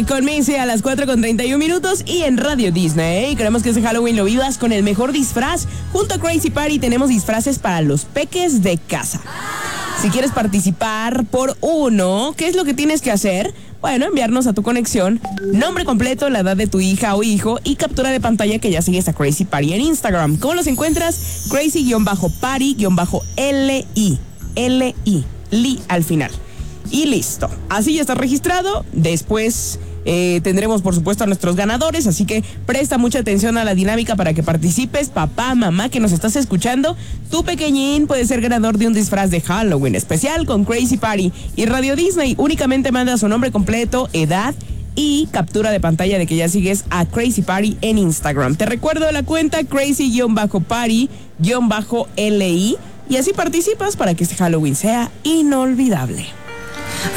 con Missy a las 4:31 y en Radio Disney. Queremos que este Halloween lo vivas con el mejor disfraz. Junto a Crazy Party tenemos disfraces para los peques de casa. Si quieres participar por uno, ¿qué es lo que tienes que hacer? Bueno, enviarnos a tu conexión nombre completo, la edad de tu hija o hijo y captura de pantalla que ya sigues a Crazy Party en Instagram. ¿Cómo los encuentras? Crazy-Party-LI. Li al final. Y listo. Así ya está registrado. Después tendremos, por supuesto, a nuestros ganadores. Así que presta mucha atención a la dinámica para que participes. Papá, mamá, que nos estás escuchando. Tu pequeñín puede ser ganador de un disfraz de Halloween especial con Crazy Party y Radio Disney. Únicamente manda su nombre completo, edad y captura de pantalla de que ya sigues a Crazy Party en Instagram. Te recuerdo la cuenta Crazy-Party-LI. Y así participas para que este Halloween sea inolvidable.